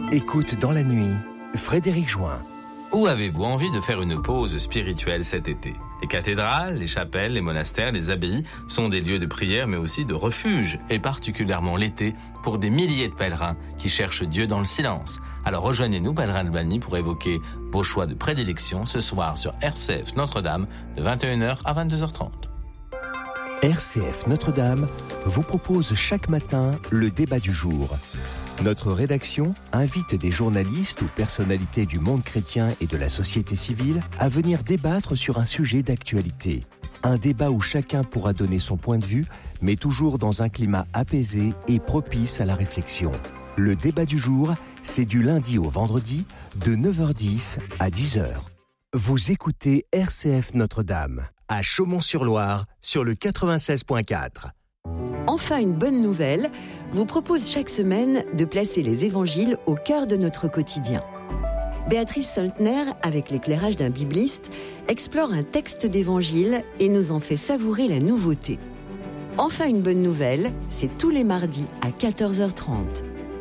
Écoute dans la nuit, Frédéric Join. Où avez-vous envie de faire une pause spirituelle cet été ? Les cathédrales, les chapelles, les monastères, les abbayes sont des lieux de prière mais aussi de refuge, et particulièrement l'été, pour des milliers de pèlerins qui cherchent Dieu dans le silence. Alors rejoignez-nous, pèlerins de Balny, pour évoquer vos choix de prédilection ce soir sur RCF Notre-Dame de 21h à 22h30. RCF Notre-Dame vous propose chaque matin le débat du jour. Notre rédaction invite des journalistes ou personnalités du monde chrétien et de la société civile à venir débattre sur un sujet d'actualité. Un débat où chacun pourra donner son point de vue, mais toujours dans un climat apaisé et propice à la réflexion. Le débat du jour, c'est du lundi au vendredi, de 9h10 à 10h. Vous écoutez RCF Notre-Dame, à Chaumont-sur-Loire, sur le 96.4. Enfin, une bonne nouvelle vous propose chaque semaine de placer les évangiles au cœur de notre quotidien. Béatrice Soltner, avec l'éclairage d'un bibliste, explore un texte d'évangile et nous en fait savourer la nouveauté. Enfin, une bonne nouvelle, c'est tous les mardis à 14h30.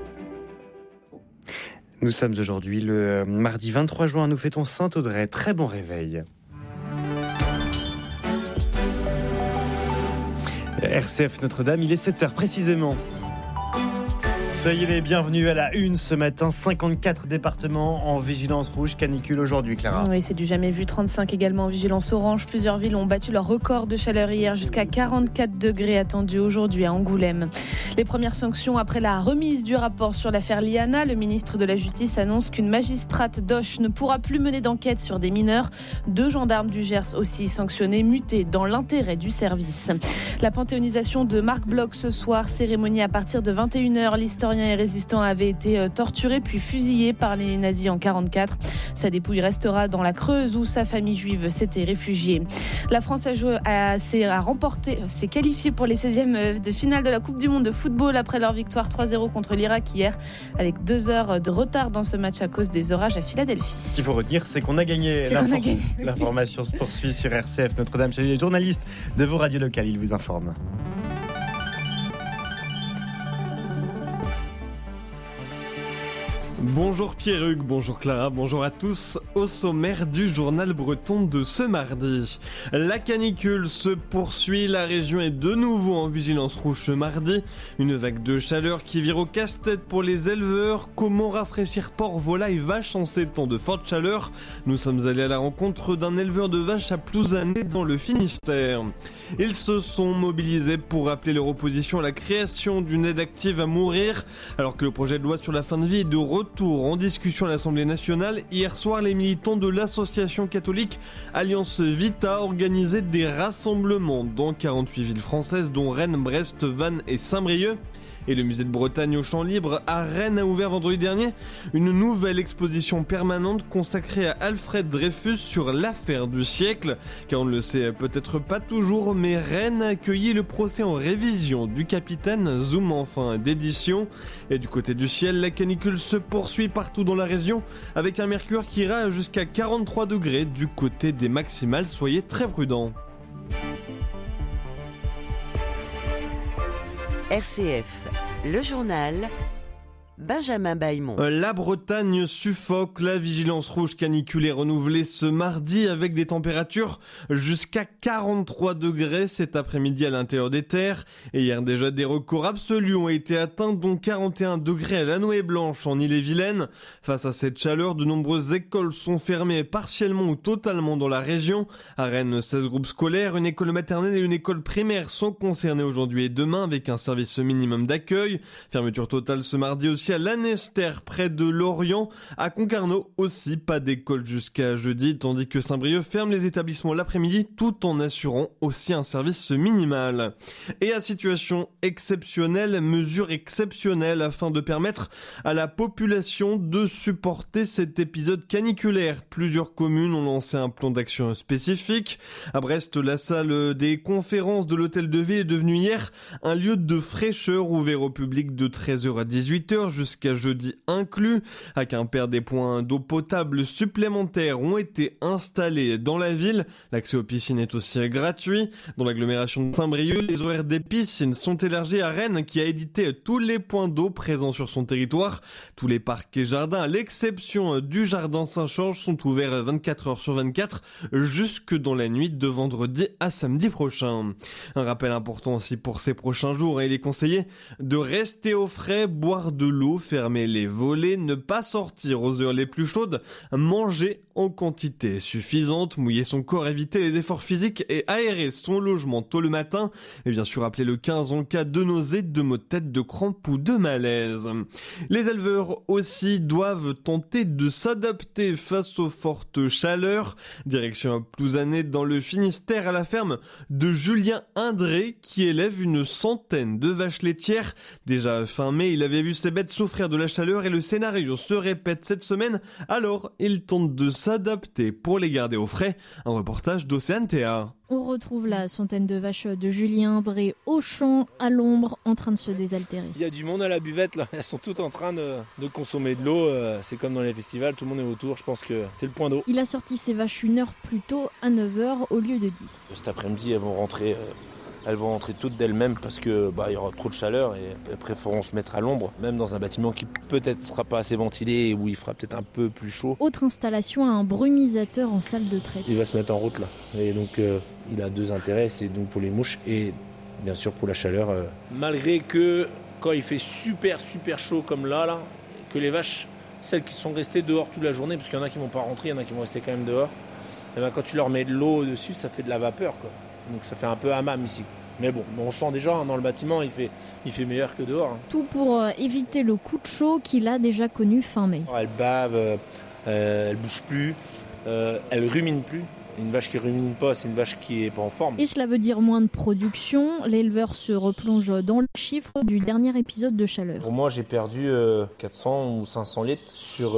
Nous sommes aujourd'hui le mardi 23 juin, nous fêtons Saint-Audrey. Très bon réveil. RCF Notre-Dame, il est 7h précisément. Soyez les bienvenus à la une ce matin. 54 départements en vigilance rouge, canicule aujourd'hui, Clara. Oui, c'est du jamais vu. 35 également en vigilance orange. Plusieurs villes ont battu leur record de chaleur hier, jusqu'à 44 degrés attendus aujourd'hui à Angoulême. Les premières sanctions après la remise du rapport sur l'affaire Liana. Le ministre de la Justice annonce qu'une magistrate d'Auch ne pourra plus mener d'enquête sur des mineurs. 2 gendarmes du Gers aussi sanctionnés, mutés dans l'intérêt du service. La panthéonisation de Marc Bloch ce soir, cérémonie à partir de 21h. L'historien et résistant avait été torturé puis fusillé par les nazis en 1944. Sa dépouille restera dans la Creuse où sa famille juive s'était réfugiée. La France s'est qualifiée pour les 16e de finale de la Coupe du Monde de football après leur victoire 3-0 contre l'Irak hier, avec 2 heures de retard dans ce match à cause des orages à Philadelphie. Ce qu'il faut retenir, c'est qu'on a gagné. L'information se poursuit sur RCF Notre-Dame. Chez les journalistes de vos radios locales, ils vous informent. Bonjour Pierruc, bonjour Clara, bonjour à tous. Au sommaire du journal breton de ce mardi. La canicule se poursuit, la région est de nouveau en vigilance rouge ce mardi. Une vague de chaleur qui vire au casse-tête pour les éleveurs. Comment rafraîchir porcs, volailles, vaches en ces temps de forte chaleur ? Nous sommes allés à la rencontre d'un éleveur de vaches à Plouzané dans le Finistère. Ils se sont mobilisés pour rappeler leur opposition à la création d'une aide active à mourir, alors que le projet de loi sur la fin de vie est de retour en discussion à l'Assemblée nationale. Hier soir, les militants de l'association catholique Alliance Vita organisaient des rassemblements dans 48 villes françaises, dont Rennes, Brest, Vannes et Saint-Brieuc. Et le musée de Bretagne au Champ Libre à Rennes a ouvert vendredi dernier une nouvelle exposition permanente consacrée à Alfred Dreyfus sur l'affaire du siècle. Car on ne le sait peut-être pas toujours, mais Rennes a accueilli le procès en révision du capitaine, zoom en fin d'édition. Et du côté du ciel, la canicule se poursuit partout dans la région avec un mercure qui ira jusqu'à 43 degrés du côté des maximales. Soyez très prudents. RCF, le journal, Benjamin Bailmont. La Bretagne suffoque, la vigilance rouge canicule est renouvelée ce mardi avec des températures jusqu'à 43 degrés cet après-midi à l'intérieur des terres. Et hier déjà des records absolus ont été atteints, dont 41 degrés à la Nouée-Blanche en Ille-et-Vilaine. Face à cette chaleur, de nombreuses écoles sont fermées partiellement ou totalement dans la région. À Rennes, 16 groupes scolaires, une école maternelle et une école primaire sont concernés aujourd'hui et demain avec un service minimum d'accueil. Fermeture totale ce mardi aussi à Lanester, près de Lorient. À Concarneau aussi, pas d'école jusqu'à jeudi, tandis que Saint-Brieuc ferme les établissements l'après-midi tout en assurant aussi un service minimal. Et à situation exceptionnelle, mesure exceptionnelle afin de permettre à la population de supporter cet épisode caniculaire. Plusieurs communes ont lancé un plan d'action spécifique. À Brest, la salle des conférences de l'hôtel de ville est devenue hier un lieu de fraîcheur ouvert au public de 13h à 18h jusqu'à jeudi inclus. À Quimper, des points d'eau potable supplémentaires ont été installés dans la ville. L'accès aux piscines est aussi gratuit. Dans l'agglomération de Saint-Brieuc, les horaires des piscines sont élargis à Rennes qui a édité tous les points d'eau présents sur son territoire. Tous les parcs et jardins, à l'exception du jardin Saint-Georges, sont ouverts 24 heures sur 24 jusque dans la nuit de vendredi à samedi prochain. Un rappel important aussi pour ces prochains jours, il est conseillé de rester au frais, boire de l'eau, fermer les volets, ne pas sortir aux heures les plus chaudes, manger en quantité suffisante, mouiller son corps, éviter les efforts physiques et aérer son logement tôt le matin. Et bien sûr, appeler le 15 en cas de nausées, de maux de tête, de crampes ou de malaise. Les éleveurs aussi doivent tenter de s'adapter face aux fortes chaleurs. Direction Plouzané dans le Finistère à la ferme de Julien Indré qui élève une centaine de vaches laitières. Déjà fin mai, il avait vu ses bêtes souffrir de la chaleur et le scénario se répète cette semaine. Alors, il tente de s'adapter pour les garder au frais. Un reportage d'Océane Théa. On retrouve la centaine de vaches de Julien Indré au champ, à l'ombre, en train de se désaltérer. Il y a du monde à la buvette là, elles sont toutes en train de consommer de l'eau. C'est comme dans les festivals, tout le monde est autour, je pense que c'est le point d'eau. Il a sorti ses vaches 1 heure plus tôt, à 9h au lieu de 10. Cet après-midi, elles vont rentrer toutes d'elles-mêmes parce que il y aura trop de chaleur et elles préféreront se mettre à l'ombre, même dans un bâtiment qui peut-être sera pas assez ventilé et où il fera peut-être un peu plus chaud. Autre installation, un brumisateur en salle de traite. Il va se mettre en route là. Et donc il a 2 intérêts, c'est donc pour les mouches et bien sûr pour la chaleur. Malgré que quand il fait super chaud comme là, que les vaches, celles qui sont restées dehors toute la journée, parce qu'il y en a qui vont pas rentrer, il y en a qui vont rester quand même dehors, et quand tu leur mets de l'eau dessus, ça fait de la vapeur quoi. Donc ça fait un peu hammam ici. Mais bon, on sent déjà dans le bâtiment, il fait meilleur que dehors. Tout pour éviter le coup de chaud qu'il a déjà connu fin mai. Elle bave, elle bouge plus, elle rumine plus. Une vache qui rumine pas, c'est une vache qui est pas en forme. Et cela veut dire moins de production. L'éleveur se replonge dans le chiffre du dernier épisode de chaleur. Pour moi, j'ai perdu 400 ou 500 litres sur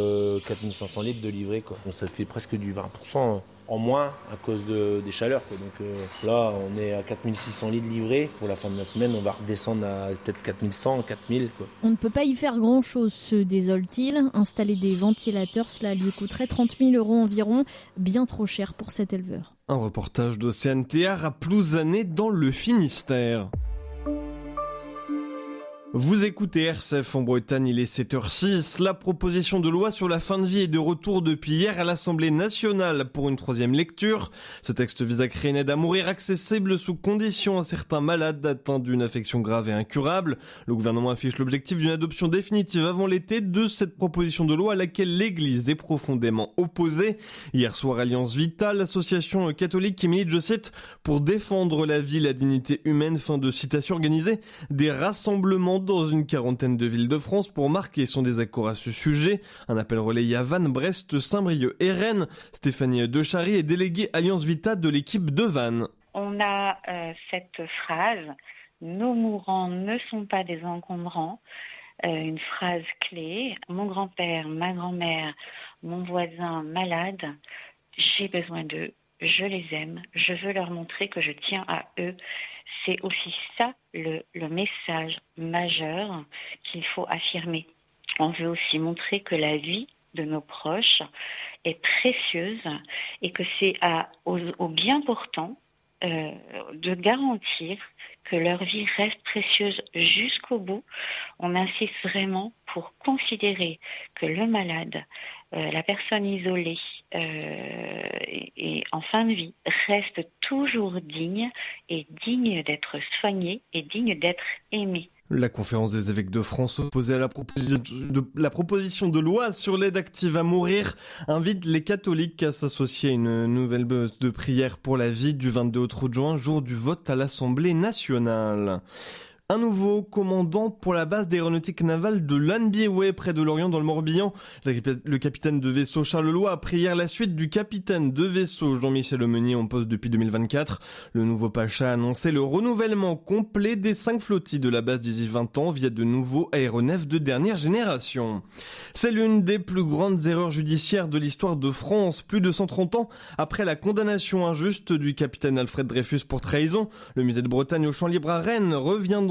4500 litres de livrée, quoi. Donc ça fait presque du 20% en moins à cause des chaleurs, quoi. Donc là, on est à 4600 litres livrés. Pour la fin de la semaine, on va redescendre à peut-être 4100, 4000, quoi. On ne peut pas y faire grand-chose, se désole-t-il. Installer des ventilateurs, cela lui coûterait 30 000 € environ, bien trop cher pour cet éleveur. Un reportage d'Océane Théa à Plouzané dans le Finistère. Vous écoutez RCF en Bretagne, il est 7h06. La proposition de loi sur la fin de vie est de retour depuis hier à l'Assemblée nationale pour une 3e lecture. Ce texte vise à créer une aide à mourir accessible sous condition à certains malades atteints d'une affection grave et incurable. Le gouvernement affiche l'objectif d'une adoption définitive avant l'été de cette proposition de loi à laquelle l'Église est profondément opposée. Hier soir, Alliance Vita, l'association catholique qui milite, je cite, pour défendre la vie, la dignité humaine, fin de citation, organisée des rassemblements dans une quarantaine de villes de France pour marquer son désaccord à ce sujet. Un appel relayé à Vannes, Brest, Saint-Brieuc et Rennes. Stéphanie Dechary est déléguée Alliance Vita de l'équipe de Vannes. On a cette phrase « Nos mourants ne sont pas des encombrants », une phrase clé. Mon grand-père, ma grand-mère, mon voisin malade, j'ai besoin d'eux. Je les aime, je veux leur montrer que je tiens à eux. C'est aussi ça le message majeur qu'il faut affirmer. On veut aussi montrer que la vie de nos proches est précieuse et que c'est aux bien portants de garantir que leur vie reste précieuse jusqu'au bout. On insiste vraiment pour considérer que le malade, la personne isolée et en fin de vie reste toujours digne d'être soigné et digne d'être aimé. La conférence des évêques de France opposée à la proposition de loi sur l'aide active à mourir invite les catholiques à s'associer à une nouvelle de prière pour la vie du 22 au 30 juin, jour du vote à l'Assemblée nationale. Un nouveau commandant pour la base d'aéronautique navale de Lanbieway, près de Lorient, dans le Morbihan. Le capitaine de vaisseau Charles Loy a pris hier la suite du capitaine de vaisseau Jean-Michel Aumenier en poste depuis 2024. Le nouveau Pacha a annoncé le renouvellement complet des 5 flottilles de la base d'ici 20 ans via de nouveaux aéronefs de dernière génération. C'est l'une des plus grandes erreurs judiciaires de l'histoire de France. Plus de 130 ans après la condamnation injuste du capitaine Alfred Dreyfus pour trahison, le musée de Bretagne au Champ Libre à Rennes revient dans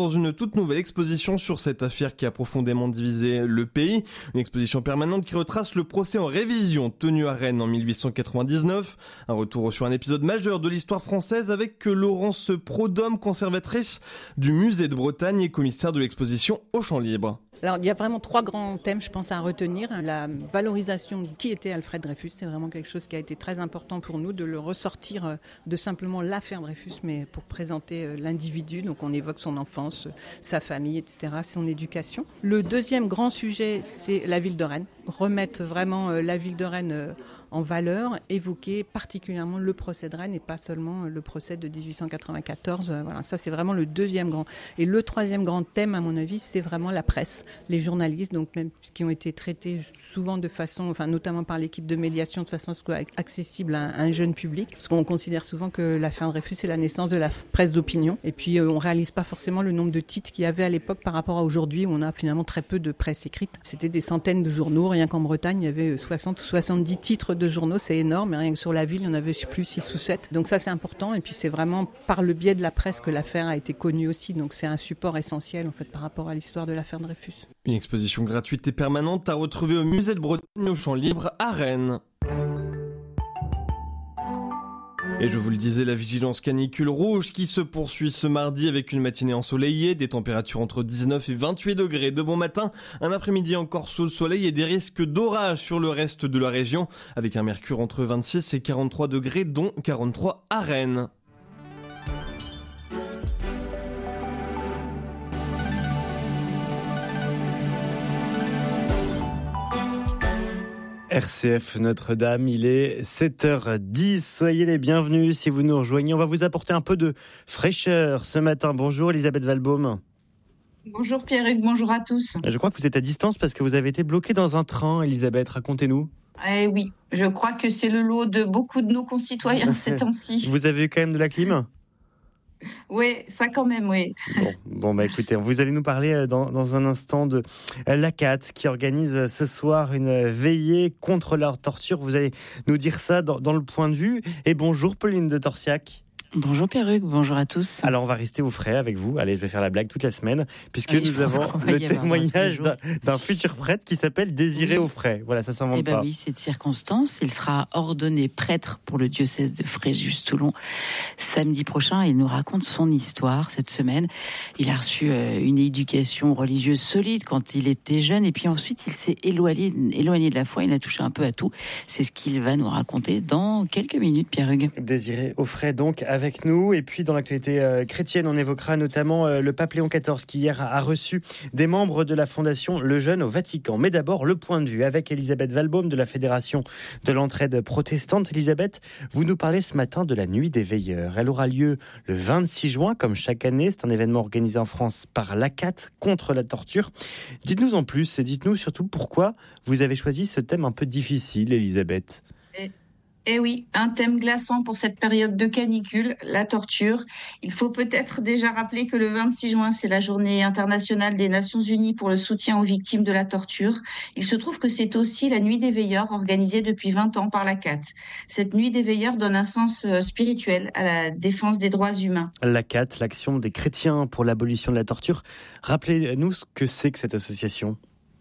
dans une toute nouvelle exposition sur cette affaire qui a profondément divisé le pays. Une exposition permanente qui retrace le procès en révision tenu à Rennes en 1899. Un retour sur un épisode majeur de l'histoire française avec Laurence Prodhomme, conservatrice du musée de Bretagne et commissaire de l'exposition au Champ Libre. Alors, il y a vraiment 3 grands thèmes, je pense, à retenir. La valorisation de qui était Alfred Dreyfus, c'est vraiment quelque chose qui a été très important pour nous, de le ressortir de simplement l'affaire Dreyfus, mais pour présenter l'individu. Donc, on évoque son enfance, sa famille, etc., son éducation. Le deuxième grand sujet, c'est la ville de Rennes. Remettre vraiment la ville de Rennes en valeur, évoquer particulièrement le procès de Rennes et pas seulement le procès de 1894. Voilà, ça c'est vraiment le deuxième grand. Et le troisième grand thème, à mon avis, c'est vraiment la presse, les journalistes, donc même qui ont été traités souvent de façon, enfin notamment par l'équipe de médiation, de façon accessible à un jeune public, parce qu'on considère souvent que l'affaire Dreyfus c'est la naissance de la presse d'opinion. Et puis on réalise pas forcément le nombre de titres qu'il y avait à l'époque par rapport à aujourd'hui, où on a finalement très peu de presse écrite. C'était des centaines de journaux, rien qu'en Bretagne, il y avait 60 ou 70 titres de journaux, c'est énorme, et rien que sur la ville, il y en avait, je sais plus, 6 ou 7. Donc ça, c'est important, et puis c'est vraiment par le biais de la presse que l'affaire a été connue aussi, donc c'est un support essentiel, en fait, par rapport à l'histoire de l'affaire Dreyfus. Une exposition gratuite et permanente à retrouver au musée de Bretagne au Champ Libre à Rennes. Et je vous le disais, la vigilance canicule rouge qui se poursuit ce mardi avec une matinée ensoleillée, des températures entre 19 et 28 degrés de bon matin, un après-midi encore sous le soleil et des risques d'orage sur le reste de la région avec un mercure entre 26 et 43 degrés dont 43 à Rennes. RCF Notre-Dame, il est 7h10, soyez les bienvenus si vous nous rejoignez. On va vous apporter un peu de fraîcheur ce matin. Bonjour Elisabeth Valbaume. Bonjour Pierre-Hugues, bonjour à tous. Je crois que vous êtes à distance parce que vous avez été bloquée dans un train, Elisabeth, racontez-nous. Eh oui, je crois que c'est le lot de beaucoup de nos concitoyens ces temps-ci. Vous avez eu quand même de la clim ? Oui, ça quand même, oui. Bon, bah écoutez, vous allez nous parler dans un instant de l'ACAT qui organise ce soir une veillée contre la torture. Vous allez nous dire ça dans le point de vue. Et bonjour Pauline de Torsiac. Bonjour Pierre-Hugues, bonjour à tous. Alors on va rester au frais avec vous. Allez, je vais faire la blague toute la semaine puisque nous avons le témoignage d'un futur prêtre qui s'appelle Désiré au frais. Voilà, ça s'invente pas. Oui, c'est de circonstance. Il sera ordonné prêtre pour le diocèse de Fréjus-Toulon samedi prochain. Il nous raconte son histoire cette semaine. Il a reçu une éducation religieuse solide quand il était jeune et puis ensuite il s'est éloigné de la foi. Il a touché un peu à tout. C'est ce qu'il va nous raconter dans quelques minutes, Pierre-Hugues. Désiré au frais donc avec nous. Et puis dans l'actualité chrétienne, on évoquera notamment le pape Léon XIV qui hier a reçu des membres de la fondation Le Jeune au Vatican. Mais d'abord, le point de vue avec Elisabeth Valbaume de la Fédération de l'Entraide Protestante. Elisabeth, vous nous parlez ce matin de la Nuit des Veilleurs. Elle aura lieu le 26 juin, comme chaque année. C'est un événement organisé en France par l'ACAT contre la torture. Dites-nous en plus et dites-nous surtout pourquoi vous avez choisi ce thème un peu difficile, Elisabeth. Eh oui, un thème glaçant pour cette période de canicule, la torture. Il faut peut-être déjà rappeler que le 26 juin, c'est la journée internationale des Nations Unies pour le soutien aux victimes de la torture. Il se trouve que c'est aussi la Nuit des Veilleurs organisée depuis 20 ans par l'ACAT. Cette Nuit des Veilleurs donne un sens spirituel à la défense des droits humains. L'ACAT, l'action des chrétiens pour l'abolition de la torture. Rappelez-nous ce que c'est que cette association.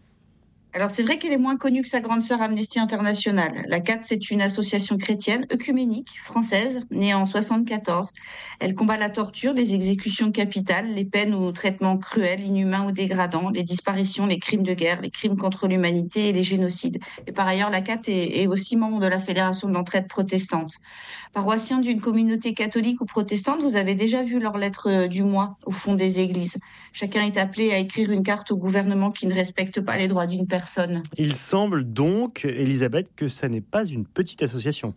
Alors c'est vrai qu'elle est moins connue que sa grande sœur Amnesty International. L'ACAT, c'est une association chrétienne œcuménique française, née en 1974. Elle combat la torture, les exécutions capitales, les peines ou traitements cruels, inhumains ou dégradants, les disparitions, les crimes de guerre, les crimes contre l'humanité et les génocides. Et par ailleurs, l'ACAT est aussi membre de la Fédération de l'Entraide Protestante. Paroissiens d'une communauté catholique ou protestante, vous avez déjà vu leur lettre du mois au fond des églises. Chacun est appelé à écrire une carte au gouvernement qui ne respecte pas les droits d'une personne. Il semble donc, Elisabeth, que ça n'est pas une petite association.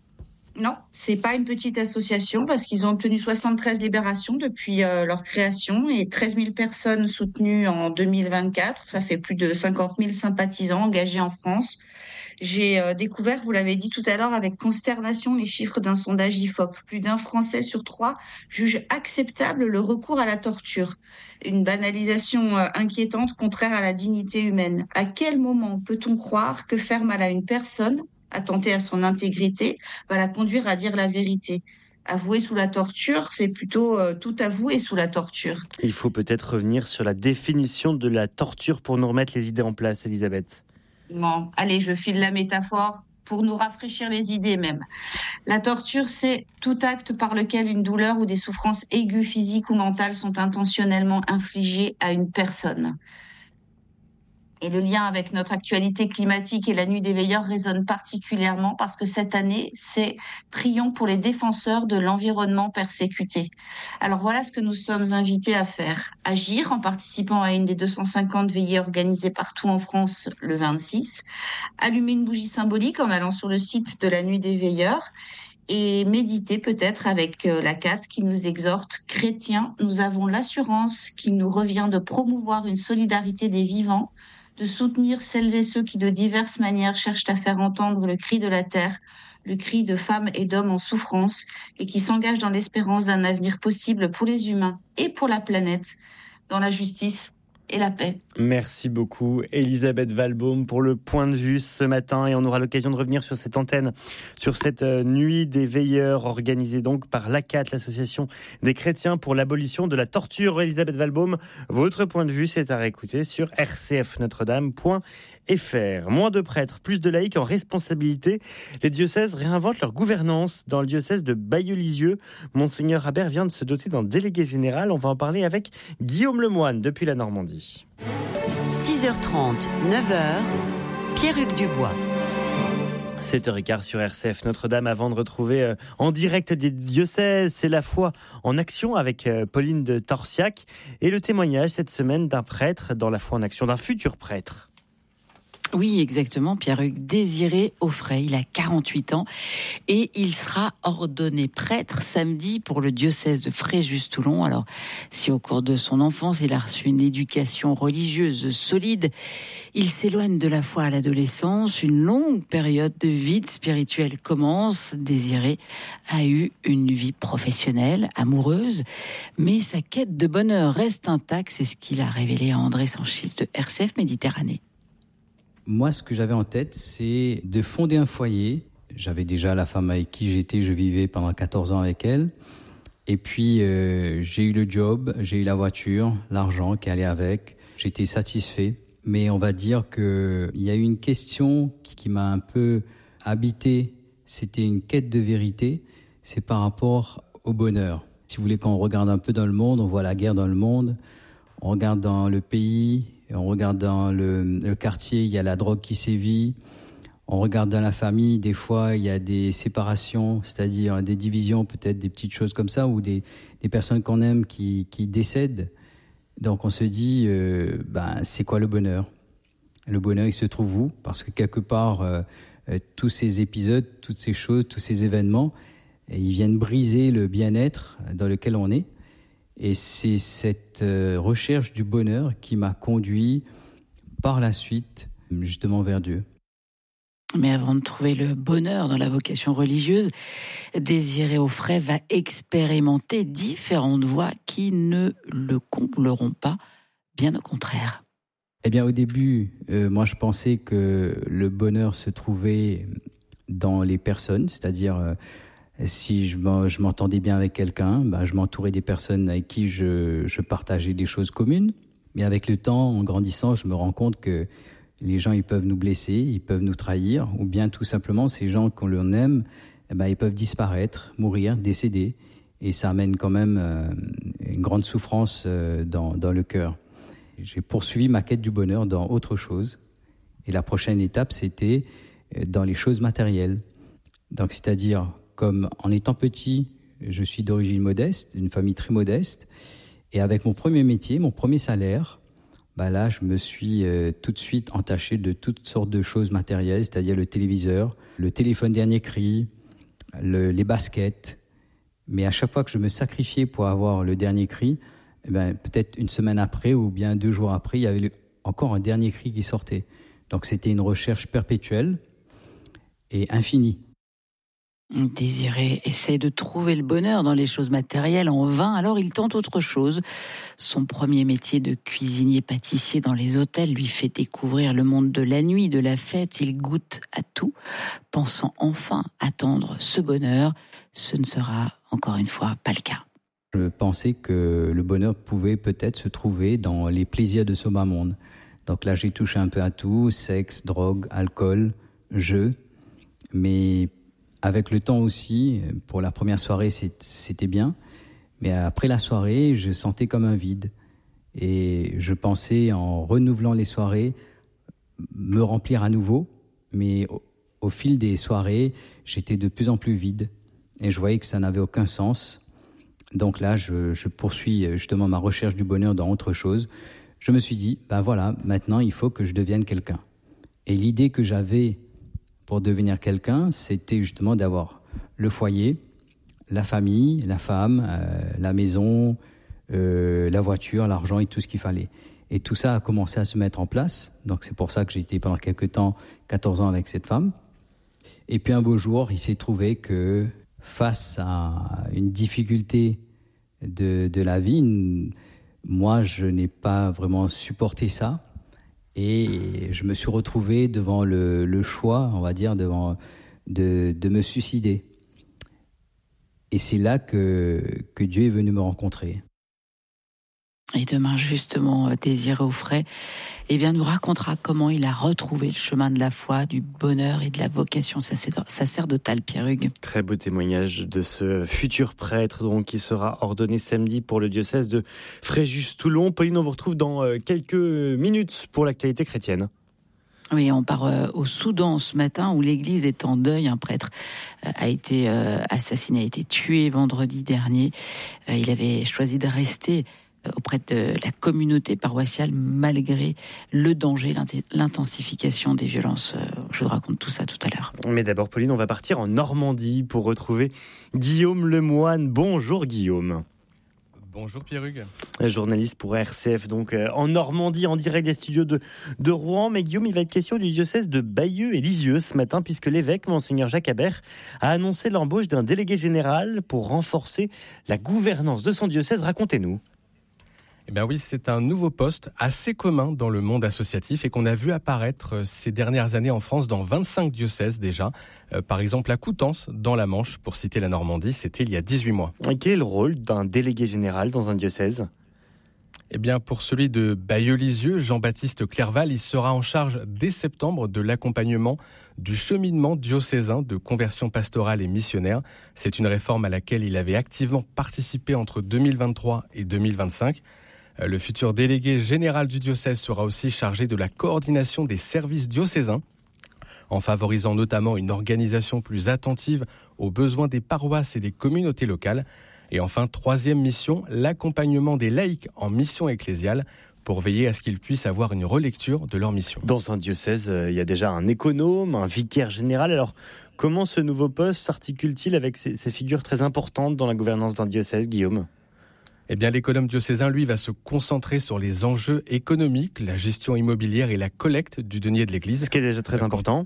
Non, c'est pas une petite association parce qu'ils ont obtenu 73 libérations depuis leur création et 13 000 personnes soutenues en 2024. Ça fait plus de 50 000 sympathisants engagés en France. J'ai découvert, vous l'avez dit tout à l'heure, avec consternation les chiffres d'un sondage IFOP. Plus d'un Français sur 3 juge acceptable le recours à la torture. Une banalisation inquiétante, contraire à la dignité humaine. À quel moment peut-on croire que faire mal à une personne, attenter à son intégrité, va la conduire à dire la vérité ? Avouer sous la torture, c'est plutôt tout avouer sous la torture. Il faut peut-être revenir sur la définition de la torture pour nous remettre les idées en place, Elisabeth. Bon, allez, je file la métaphore pour nous rafraîchir les idées même. La torture, c'est tout acte par lequel une douleur ou des souffrances aiguës physiques ou mentales sont intentionnellement infligées à une personne. Et le lien avec notre actualité climatique et la nuit des veilleurs résonne particulièrement parce que cette année, c'est Prions pour les défenseurs de l'environnement persécuté. Alors voilà ce que nous sommes invités à faire. Agir en participant à une des 250 veillées organisées partout en France le 26. Allumer une bougie symbolique en allant sur le site de la nuit des veilleurs. Et méditer peut-être avec la CAT qui nous exhorte. Chrétiens, nous avons l'assurance qu'il nous revient de promouvoir une solidarité des vivants, de soutenir celles et ceux qui de diverses manières cherchent à faire entendre le cri de la terre, le cri de femmes et d'hommes en souffrance et qui s'engagent dans l'espérance d'un avenir possible pour les humains et pour la planète, dans la justice et la paix. Merci beaucoup Elisabeth Valbaum pour le point de vue ce matin, et on aura l'occasion de revenir sur cette antenne, sur cette nuit des veilleurs organisée donc par l'ACAT, l'association des chrétiens pour l'abolition de la torture. Elisabeth Valbaum, votre point de vue c'est à réécouter sur rcfnotredame.fr. Moins de prêtres, plus de laïcs en responsabilité. Les diocèses réinventent leur gouvernance. Dans le diocèse de Bailleul-Lisieux, Monseigneur Habert vient de se doter d'un délégué général. On va en parler avec Guillaume Lemoine depuis la Normandie. 6h30, 9h, Pierre-Hugues Dubois. 7h15 sur RCF Notre-Dame, avant de retrouver en direct des diocèses, c'est la foi en action avec Pauline de Torsiac et le témoignage cette semaine d'un prêtre dans la foi en action, d'un futur prêtre. Oui, exactement, Pierre-Hugues Désiré Offray, il a 48 ans et il sera ordonné prêtre samedi pour le diocèse de Fréjus-Toulon. Alors, si au cours de son enfance, il a reçu une éducation religieuse solide, il s'éloigne de la foi à l'adolescence, une longue période de vide spirituel commence. Désiré a eu une vie professionnelle, amoureuse, mais sa quête de bonheur reste intacte, c'est ce qu'il a révélé à André Sanchis de RCF Méditerranée. Moi, ce que j'avais en tête, c'est de fonder un foyer. J'avais déjà la femme avec qui je vivais pendant 14 ans avec elle. Et puis, j'ai eu le job, j'ai eu la voiture, l'argent qui allait avec. J'étais satisfait. Mais on va dire qu'il y a eu une question qui m'a un peu habité. C'était une quête de vérité. C'est par rapport au bonheur. Si vous voulez, quand on regarde un peu dans le monde, on voit la guerre dans le monde. On regarde dans le pays... On regarde dans le quartier, il y a la drogue qui sévit. On regarde dans la famille, des fois, il y a des séparations, c'est-à-dire des divisions, peut-être des petites choses comme ça, ou des personnes qu'on aime qui décèdent. Donc on se dit, c'est quoi le bonheur ? Le bonheur, il se trouve où ? Parce que quelque part, tous ces épisodes, toutes ces choses, tous ces événements, ils viennent briser le bien-être dans lequel on est. Et c'est cette recherche du bonheur qui m'a conduit par la suite justement vers Dieu. Mais avant de trouver le bonheur dans la vocation religieuse, Désiré Offray va expérimenter différentes voies qui ne le combleront pas, bien au contraire. Eh bien, au début, moi je pensais que le bonheur se trouvait dans les personnes, c'est-à-dire... Si je m'entendais bien avec quelqu'un, je m'entourais des personnes avec qui je partageais des choses communes. Mais avec le temps, en grandissant, je me rends compte que les gens, ils peuvent nous blesser, ils peuvent nous trahir, ou bien tout simplement, ces gens qu'on aime, ils peuvent disparaître, mourir, décéder. Et ça amène quand même une grande souffrance dans le cœur. J'ai poursuivi ma quête du bonheur dans autre chose. Et la prochaine étape, c'était dans les choses matérielles. Donc, c'est-à-dire... Comme en étant petit, je suis d'origine modeste, d'une famille très modeste. Et avec mon premier métier, mon premier salaire, là, je me suis tout de suite entaché de toutes sortes de choses matérielles, c'est-à-dire le téléviseur, le téléphone dernier cri, les baskets. Mais à chaque fois que je me sacrifiais pour avoir le dernier cri, peut-être une semaine après ou bien 2 jours après, il y avait encore un dernier cri qui sortait. Donc c'était une recherche perpétuelle et infinie. Désiré essaie de trouver le bonheur dans les choses matérielles en vain, alors il tente autre chose. Son premier métier de cuisinier-pâtissier dans les hôtels lui fait découvrir le monde de la nuit, de la fête. Il goûte à tout, pensant enfin attendre ce bonheur. Ce ne sera encore une fois pas le cas. Je pensais que le bonheur pouvait peut-être se trouver dans les plaisirs de ce bas monde. Donc là, j'ai touché un peu à tout, sexe, drogue, alcool, jeu, mais avec le temps aussi, pour la première soirée, c'était bien. Mais après la soirée, je sentais comme un vide. Et je pensais, en renouvelant les soirées, me remplir à nouveau. Mais au fil des soirées, j'étais de plus en plus vide. Et je voyais que ça n'avait aucun sens. Donc là, je poursuis justement ma recherche du bonheur dans autre chose. Je me suis dit, ben voilà, maintenant, il faut que je devienne quelqu'un. Et l'idée que j'avais pour devenir quelqu'un, c'était justement d'avoir le foyer, la famille, la femme, la maison, la voiture, l'argent et tout ce qu'il fallait. Et tout ça a commencé à se mettre en place. Donc c'est pour ça que j'ai été pendant quelques temps, 14 ans avec cette femme. Et puis un beau jour, il s'est trouvé que face à une difficulté de la vie, moi je n'ai pas vraiment supporté ça. Et je me suis retrouvé devant le choix, on va dire, de me suicider. Et c'est là que Dieu est venu me rencontrer. Et demain, justement, Désiré Auffray, nous racontera comment il a retrouvé le chemin de la foi, du bonheur et de la vocation sacerdotale, Pierre Hugues. Très beau témoignage de ce futur prêtre donc, qui sera ordonné samedi pour le diocèse de Fréjus-Toulon. Pauline, on vous retrouve dans quelques minutes pour l'actualité chrétienne. Oui, on part au Soudan ce matin où l'église est en deuil. Un prêtre a été assassiné, a été tué vendredi dernier. Il avait choisi de rester auprès de la communauté paroissiale malgré le danger, l'intensification des violences. Je vous raconte tout ça tout à l'heure. Mais d'abord, Pauline, on va partir en Normandie pour retrouver Guillaume Lemoine. Bonjour Guillaume. Bonjour Pierre Hugues. Journaliste pour RCF, donc en Normandie, en direct des studios de Rouen. Mais Guillaume, il va être question du diocèse de Bayeux et Lisieux ce matin, puisque l'évêque, Monseigneur Jacques Habert, a annoncé l'embauche d'un délégué général pour renforcer la gouvernance de son diocèse. Racontez-nous. Eh bien oui, c'est un nouveau poste assez commun dans le monde associatif et qu'on a vu apparaître ces dernières années en France dans 25 diocèses déjà. Par exemple à Coutances, dans la Manche, pour citer la Normandie, c'était il y a 18 mois. Et quel est le rôle d'un délégué général dans un diocèse ? Eh bien, pour celui de Bayeux-Lisieux, Jean-Baptiste Clerval, il sera en charge dès septembre de l'accompagnement du cheminement diocésain de conversion pastorale et missionnaire. C'est une réforme à laquelle il avait activement participé entre 2023 et 2025. Le futur délégué général du diocèse sera aussi chargé de la coordination des services diocésains, en favorisant notamment une organisation plus attentive aux besoins des paroisses et des communautés locales. Et enfin, troisième mission, l'accompagnement des laïcs en mission ecclésiale pour veiller à ce qu'ils puissent avoir une relecture de leur mission. Dans un diocèse, il y a déjà un économe, un vicaire général. Alors, comment ce nouveau poste s'articule-t-il avec ces figures très importantes dans la gouvernance d'un diocèse, Guillaume ? Eh bien, l'économe diocésain, lui, va se concentrer sur les enjeux économiques, la gestion immobilière et la collecte du denier de l'Église. Ce qui est déjà très important.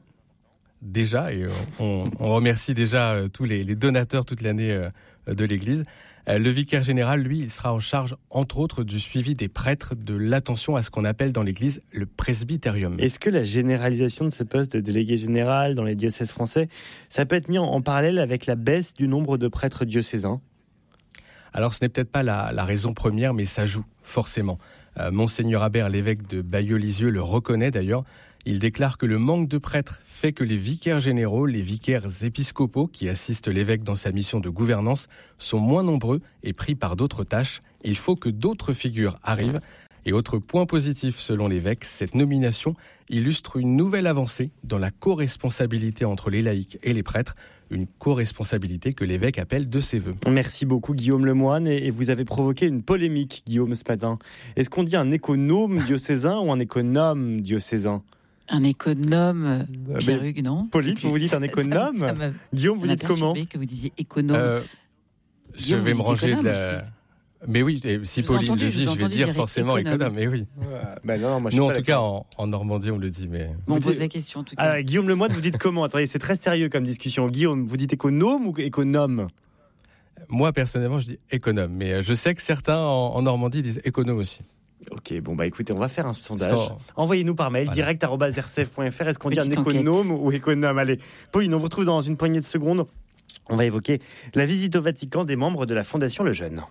Déjà, et on remercie déjà tous les donateurs toute l'année de l'Église. Le vicaire général, lui, il sera en charge, entre autres, du suivi des prêtres, de l'attention à ce qu'on appelle dans l'Église le presbytérium. Est-ce que la généralisation de ce poste de délégué général dans les diocèses français, ça peut être mis en parallèle avec la baisse du nombre de prêtres diocésains ? Alors, ce n'est peut-être pas la raison première, mais ça joue, forcément. Monseigneur Habert, l'évêque de Bayeux-Lisieux, le reconnaît d'ailleurs. Il déclare que le manque de prêtres fait que les vicaires généraux, les vicaires épiscopaux qui assistent l'évêque dans sa mission de gouvernance sont moins nombreux et pris par d'autres tâches. Il faut que d'autres figures arrivent. Et autre point positif selon l'évêque, cette nomination illustre une nouvelle avancée dans la co-responsabilité entre les laïcs et les prêtres, une co-responsabilité que l'évêque appelle de ses vœux. Merci beaucoup Guillaume Lemoine, et vous avez provoqué une polémique, Guillaume, ce matin. Est-ce qu'on dit un économe diocésain ou un économe diocésain ? Un économe, Pierre Hugues, non ? Pauline, vous dites un économe ? Guillaume, vous dites comment ? Que vous disiez économe. Je vais me ranger de la... Mais oui, et si Pauline le dit, je vais dire forcément économe. Mais oui. Ouais, non, moi, nous, en tout cas, en Normandie, on le dit. Mais... On pose la question, en tout cas. Alors, Guillaume Lemoine, vous dites comment? Attendez, c'est très sérieux comme discussion. Guillaume, vous dites économe ou économe? Moi, personnellement, je dis économe. Mais je sais que certains en Normandie disent économe aussi. Ok, bon bah écoutez, on va faire un sondage. Envoyez-nous par mail, direct@rcf.fr. Est-ce qu'on dit un économe ou économe? Allez, Pauline, on vous retrouve dans une poignée de secondes. On va évoquer la visite au Vatican des membres de la Fondation Le Jeune.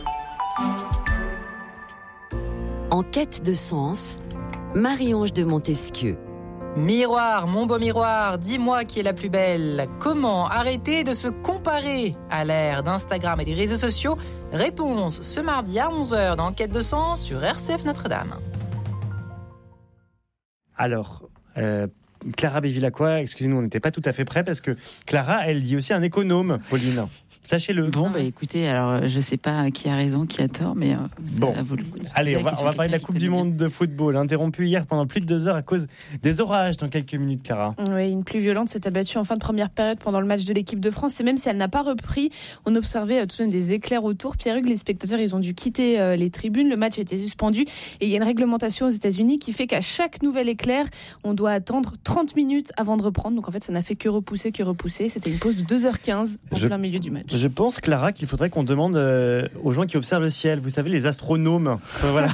En quête de sens, Marie-Ange de Montesquieu. Miroir, mon beau miroir, dis-moi qui est la plus belle. Comment arrêter de se comparer à l'ère d'Instagram et des réseaux sociaux? Réponse ce mardi à 11h dans Quête de sens sur RCF Notre-Dame. Alors, Clara Bévilacqua, excusez-nous, on n'était pas tout à fait prêts parce que Clara, elle dit aussi un économe, Pauline. Sachez-le. Bon, écoutez, alors je sais pas qui a raison, qui a tort, mais bon. Allez, on va parler de la Coupe du Monde de football, interrompue hier pendant plus de 2 heures à cause des orages dans quelques minutes, Clara. Oui, une pluie violente s'est abattue en fin de première période pendant le match de l'équipe de France. Et même si elle n'a pas repris, on observait tout de même des éclairs autour. Pierre-Hugues, les spectateurs, ils ont dû quitter les tribunes. Le match a été suspendu. Et il y a une réglementation aux États-Unis qui fait qu'à chaque nouvel éclair, on doit attendre 30 minutes avant de reprendre. Donc en fait, ça n'a fait que repousser. C'était une pause de 2h15 en plein milieu du match. Je pense, Clara, qu'il faudrait qu'on demande aux gens qui observent le ciel, vous savez, les astronomes. Voilà.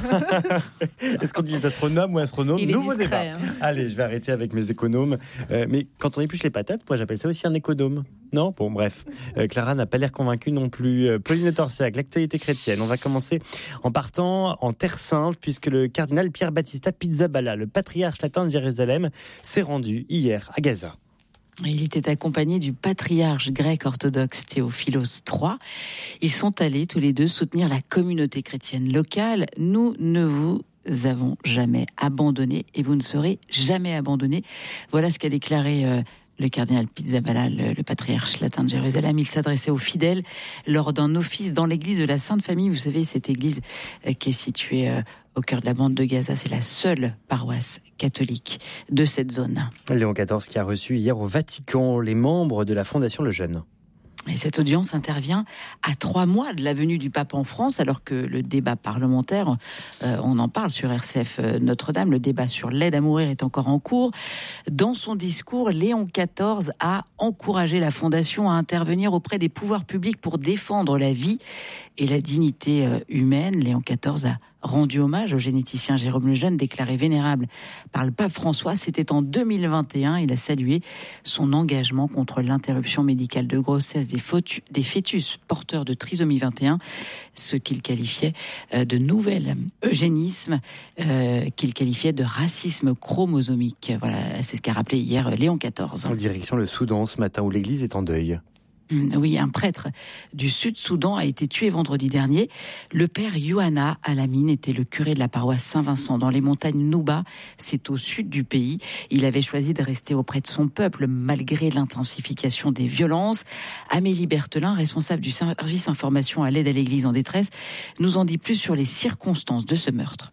Est-ce qu'on dit les astronomes ou astronomes? Nouveau débat. Allez, je vais arrêter avec mes économes. Mais quand on épluche les patates, moi j'appelle ça aussi un économe. Non? Bon, bref. Clara n'a pas l'air convaincue non plus. Pauline Torsac, l'actualité chrétienne. On va commencer en partant en Terre Sainte, puisque le cardinal Pierre Battista Pizzaballa, le patriarche latin de Jérusalem, s'est rendu hier à Gaza. Il était accompagné du patriarche grec orthodoxe Théophilos III. Ils sont allés tous les deux soutenir la communauté chrétienne locale. Nous ne vous avons jamais abandonné et vous ne serez jamais abandonnés. Voilà ce qu'a déclaré le cardinal Pizzaballa, le patriarche latin de Jérusalem. Il s'adressait aux fidèles lors d'un office dans l'église de la Sainte Famille. Vous savez, cette église qui est située au cœur de la bande de Gaza, c'est la seule paroisse catholique de cette zone. Léon XIV qui a reçu hier au Vatican les membres de la Fondation Le Jeune. Et cette audience intervient à 3 mois de la venue du pape en France, alors que le débat parlementaire, on en parle sur RCF Notre-Dame, le débat sur l'aide à mourir est encore en cours. Dans son discours, Léon XIV a encouragé la Fondation à intervenir auprès des pouvoirs publics pour défendre la vie et la dignité humaine. Léon XIV a rendu hommage au généticien Jérôme Lejeune, déclaré vénérable par le pape François. C'était en 2021. Il a salué son engagement contre l'interruption médicale de grossesse des fœtus porteurs de trisomie 21, ce qu'il qualifiait de nouvel eugénisme, qu'il qualifiait de racisme chromosomique. Voilà, c'est ce qu'a rappelé hier Léon XIV. En direction le Soudan ce matin, où l'église est en deuil. Oui, un prêtre du Sud-Soudan a été tué vendredi dernier. Le père Yohanna Alamine était le curé de la paroisse Saint-Vincent dans les montagnes Nouba. C'est au sud du pays. Il avait choisi de rester auprès de son peuple malgré l'intensification des violences. Amélie Berthelin, responsable du service information à l'aide à l'église en détresse, nous en dit plus sur les circonstances de ce meurtre.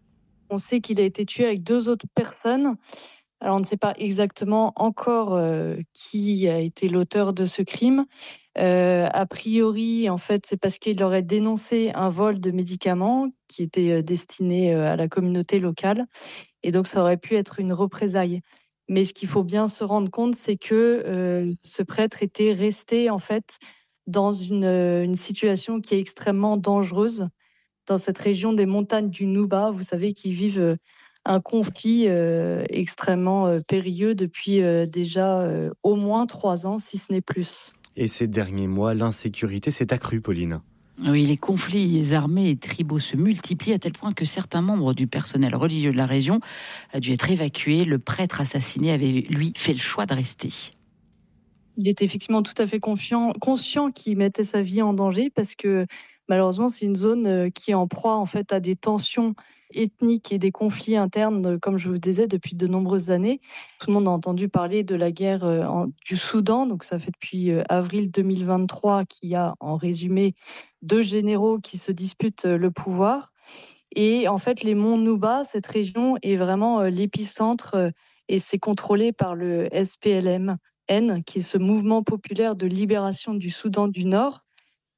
On sait qu'il a été tué avec 2 autres personnes. Alors, on ne sait pas exactement encore qui a été l'auteur de ce crime. A priori, en fait, c'est parce qu'il aurait dénoncé un vol de médicaments qui était destiné à la communauté locale. Et donc, ça aurait pu être une représaille. Mais ce qu'il faut bien se rendre compte, c'est que ce prêtre était resté, en fait, dans une situation qui est extrêmement dangereuse dans cette région des montagnes du Nouba. Vous savez, qui vivent un conflit extrêmement périlleux depuis déjà au moins 3 ans, si ce n'est plus. Et ces derniers mois, l'insécurité s'est accrue, Pauline. Oui, les conflits armés et tribaux se multiplient à tel point que certains membres du personnel religieux de la région a dû être évacués. Le prêtre assassiné avait, lui, fait le choix de rester. Il était effectivement tout à fait conscient qu'il mettait sa vie en danger parce que malheureusement, c'est une zone qui est en proie en fait à des tensions ethniques et des conflits internes, comme je vous disais, depuis de nombreuses années. Tout le monde a entendu parler de la guerre du Soudan, donc ça fait depuis avril 2023 qu'il y a en résumé 2 généraux qui se disputent le pouvoir. Et en fait, les monts Nouba, cette région est vraiment l'épicentre et c'est contrôlé par le SPLM-N, qui est ce mouvement populaire de libération du Soudan du Nord.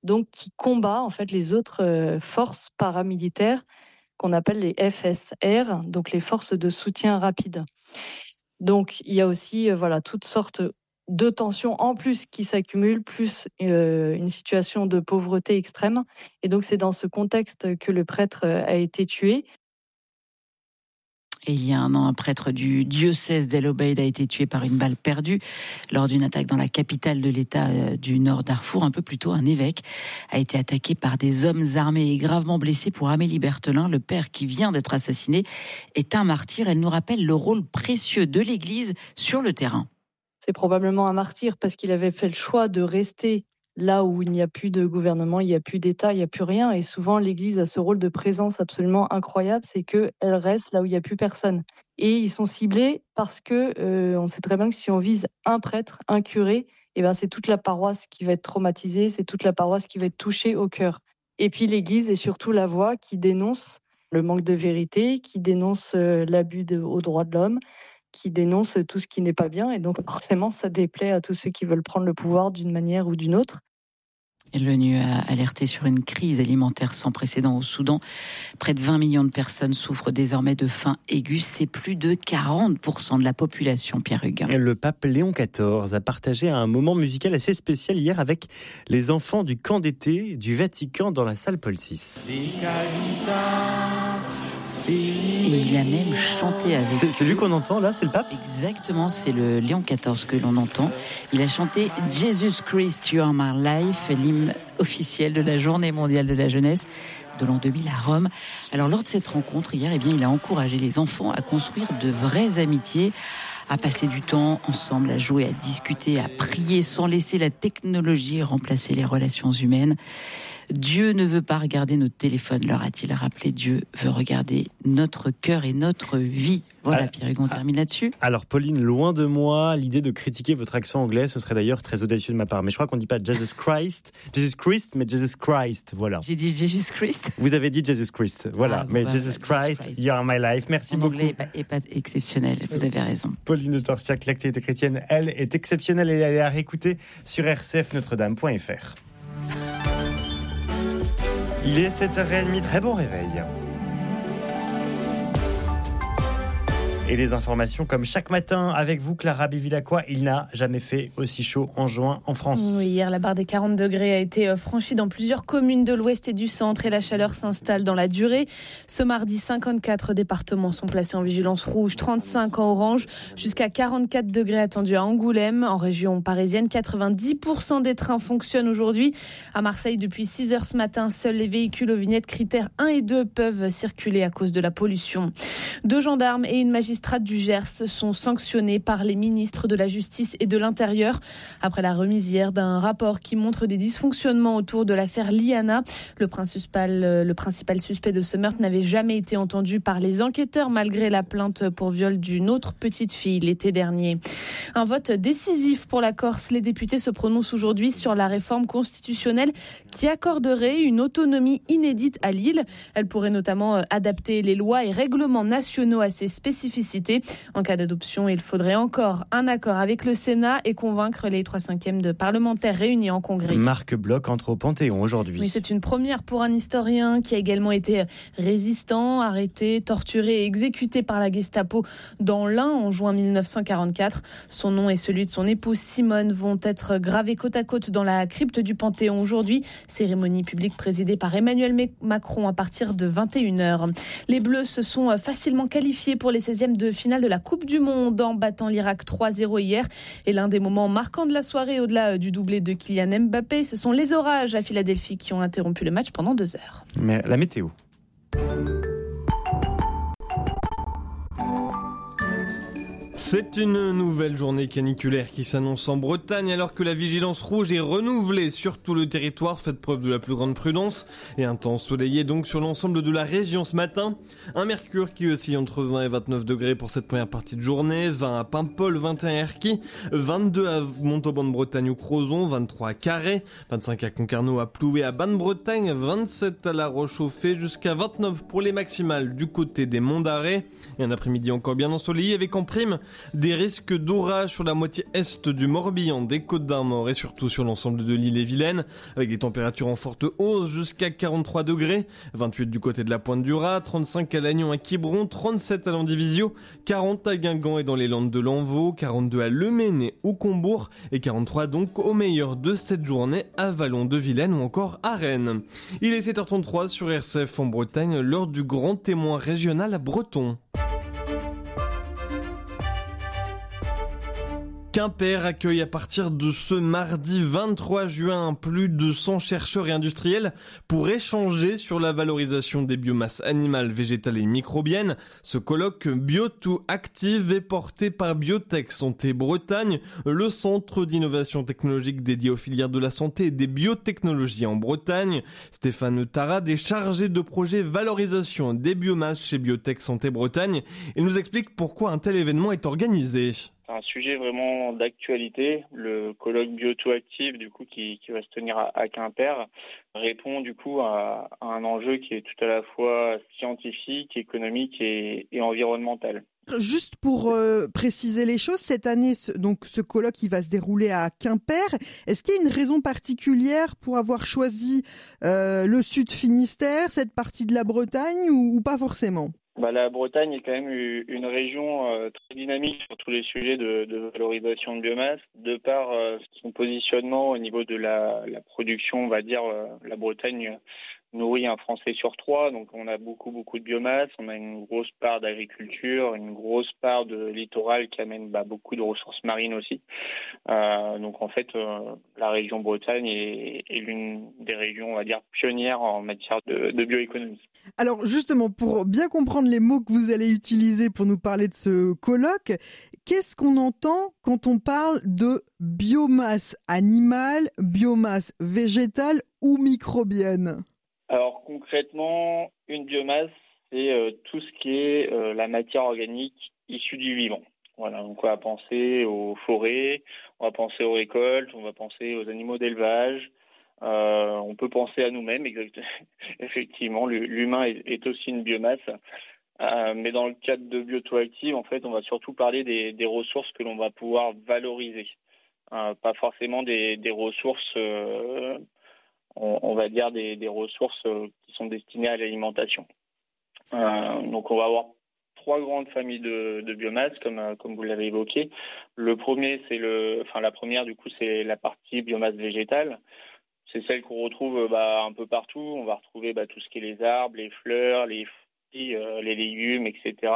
donc qui combat en fait les autres forces paramilitaires qu'on appelle les FSR, donc les forces de soutien rapide. Donc il y a aussi toutes sortes de tensions en plus qui s'accumulent, plus une situation de pauvreté extrême. Et donc c'est dans ce contexte que le prêtre a été tué. Et il y a un an, un prêtre du diocèse d'El Obeid a été tué par une balle perdue lors d'une attaque dans la capitale de l'État du Nord Darfour. Un peu plus tôt, un évêque a été attaqué par des hommes armés et gravement blessé. Pour Amélie Berthelin, le père qui vient d'être assassiné est un martyr. Elle nous rappelle le rôle précieux de l'Église sur le terrain. C'est probablement un martyr parce qu'il avait fait le choix de rester là où il n'y a plus de gouvernement, il n'y a plus d'État, il n'y a plus rien. Et souvent, l'Église a ce rôle de présence absolument incroyable, c'est qu'elle reste là où il n'y a plus personne. Et ils sont ciblés parce que on sait très bien que si on vise un prêtre, un curé, c'est toute la paroisse qui va être traumatisée, c'est toute la paroisse qui va être touchée au cœur. Et puis l'Église est surtout la voix qui dénonce le manque de vérité, qui dénonce l'abus aux droits de l'homme, qui dénonce tout ce qui n'est pas bien. Et donc forcément, ça déplaît à tous ceux qui veulent prendre le pouvoir d'une manière ou d'une autre. L'ONU a alerté sur une crise alimentaire sans précédent au Soudan. Près de 20 millions de personnes souffrent désormais de faim aiguë. C'est plus de 40% de la population, Pierre Huguin. Le pape Léon XIV a partagé un moment musical assez spécial hier avec les enfants du camp d'été du Vatican dans la salle Paul VI. Et il a même chanté avec... C'est lui qu'on entend là, c'est le pape ? Exactement, c'est le Léon XIV que l'on entend. Il a chanté « Jesus Christ, You Are My Life », l'hymne officiel de la Journée mondiale de la jeunesse de l'an 2000 à Rome. Alors lors de cette rencontre hier, il a encouragé les enfants à construire de vraies amitiés, à passer du temps ensemble, à jouer, à discuter, à prier sans laisser la technologie remplacer les relations humaines. Dieu ne veut pas regarder notre téléphone, leur a-t-il rappelé. Dieu veut regarder notre cœur et notre vie. Voilà, Pierre Hugon, on termine là-dessus. Alors, Pauline, loin de moi l'idée de critiquer votre accent anglais. Ce serait d'ailleurs très audacieux de ma part. Mais je crois qu'on ne dit pas Jesus Christ, mais Jesus Christ. Voilà. J'ai dit Jesus Christ. Vous avez dit Jesus Christ. Voilà. Jesus Christ, You Are My Life. Merci beaucoup. L'anglais est pas exceptionnel. Vous avez raison. Pauline de Torsiac, l'actualité chrétienne, elle, est exceptionnelle et elle est à réécouter sur rcfnotredame.fr. Il est 7h30, très bon réveil. Et les informations comme chaque matin avec vous, Clara Bévilacqua. Il n'a jamais fait aussi chaud en juin en France. Oui, hier, la barre des 40 degrés a été franchie dans plusieurs communes de l'ouest et du centre et la chaleur s'installe dans la durée. Ce mardi, 54 départements sont placés en vigilance rouge, 35 en orange, jusqu'à 44 degrés attendus à Angoulême. En région parisienne, 90% des trains fonctionnent aujourd'hui. À Marseille, depuis 6 heures ce matin, seuls les véhicules aux vignettes critères 1 et 2 peuvent circuler à cause de la pollution. 2 gendarmes et une magistrate du Gers sont sanctionnés par les ministres de la Justice et de l'Intérieur après la remise hier d'un rapport qui montre des dysfonctionnements autour de l'affaire Liana. Le principal suspect de ce meurtre n'avait jamais été entendu par les enquêteurs malgré la plainte pour viol d'une autre petite fille l'été dernier. Un vote décisif pour la Corse. Les députés se prononcent aujourd'hui sur la réforme constitutionnelle qui accorderait une autonomie inédite à l'île. Elle pourrait notamment adapter les lois et règlements nationaux à ses spécificités. En cas d'adoption, il faudrait encore un accord avec le Sénat et convaincre les 3/5 de parlementaires réunis en congrès. Marc Bloch entre au Panthéon aujourd'hui. Mais c'est une première pour un historien qui a également été résistant, arrêté, torturé et exécuté par la Gestapo dans l'Ain en juin 1944. Son nom et celui de son épouse Simone vont être gravés côte à côte dans la crypte du Panthéon aujourd'hui. Cérémonie publique présidée par Emmanuel Macron à partir de 21h. Les Bleus se sont facilement qualifiés pour les 16e de finale de la Coupe du Monde en battant l'Irak 3-0 hier. Et l'un des moments marquants de la soirée, au-delà du doublé de Kylian Mbappé, ce sont les orages à Philadelphie qui ont interrompu le match pendant 2 heures. Mais la météo. C'est une nouvelle journée caniculaire qui s'annonce en Bretagne alors que la vigilance rouge est renouvelée sur tout le territoire. Faites preuve de la plus grande prudence et un temps ensoleillé donc sur l'ensemble de la région ce matin. Un mercure qui oscille entre 20 et 29 degrés pour cette première partie de journée. 20 à Paimpol, 21 à Erquy, 22 à Montauban-de-Bretagne ou Crozon, 23 à Carhaix, 25 à Concarneau, à Ploué, à Banne-Bretagne, 27 à La Roche-au-Fay, jusqu'à 29 pour les maximales du côté des Monts d'Arrée. Et un après-midi encore bien ensoleillé avec en prime Des risques d'orage sur la moitié est du Morbihan, des Côtes-d'Armor et surtout sur l'ensemble de l'Ille-et-Vilaine, avec des températures en forte hausse jusqu'à 43 degrés, 28 du côté de la Pointe du Raz, 35 à Lannion à Quiberon, 37 à Landivisiau, 40 à Guingamp et dans les Landes de Lanvaux, 42 à Le Mesnil ou Combourg et 43 donc au meilleur de cette journée à Vallon-de-Vilaine ou encore à Rennes. Il est 7h33 sur RCF en Bretagne, l'heure du grand témoin régional breton. Quimper accueille à partir de ce mardi 23 juin plus de 100 chercheurs et industriels pour échanger sur la valorisation des biomasses animales, végétales et microbiennes. Ce colloque Bio2Active est porté par Biotech Santé Bretagne, le centre d'innovation technologique dédié aux filières de la santé et des biotechnologies en Bretagne. Stéphane Tarade est chargé de projet valorisation des biomasses chez Biotech Santé Bretagne. Il nous explique pourquoi un tel événement est organisé. C'est un sujet vraiment d'actualité. Le colloque Bio2Active, du coup, qui va se tenir à Quimper, répond du coup à un enjeu qui est tout à la fois scientifique, économique et environnemental. Juste pour préciser les choses, cette année, donc ce colloque il va se dérouler à Quimper. Est-ce qu'il y a une raison particulière pour avoir choisi le Sud Finistère, cette partie de la Bretagne ou pas forcément ? La Bretagne est quand même une région très dynamique sur tous les sujets de valorisation de biomasse. De par son positionnement au niveau de la production, on va dire, la Bretagne nourrit un Français sur 3, donc on a beaucoup de biomasse, on a une grosse part d'agriculture, une grosse part de littoral qui amène beaucoup de ressources marines aussi. Donc en fait, la région Bretagne est l'une des régions, on va dire, pionnières en matière de bioéconomie. Alors justement, pour bien comprendre les mots que vous allez utiliser pour nous parler de ce colloque, qu'est-ce qu'on entend quand on parle de biomasse animale, biomasse végétale ou microbienne ? Alors concrètement, une biomasse, c'est tout ce qui est la matière organique issue du vivant. Voilà, donc on va penser aux forêts, on va penser aux récoltes, on va penser aux animaux d'élevage. On peut penser à nous-mêmes, effectivement, l'humain est aussi une biomasse. Mais dans le cadre de Bio2Active, en fait, on va surtout parler des ressources que l'on va pouvoir valoriser. Pas forcément des ressources, on va dire des ressources qui sont destinées à l'alimentation. Donc on va avoir 3 grandes familles de biomasse, comme vous l'avez évoqué. La première, du coup, c'est la partie biomasse végétale. C'est celle qu'on retrouve un peu partout. On va retrouver tout ce qui est les arbres, les fleurs, les fruits, les légumes, etc.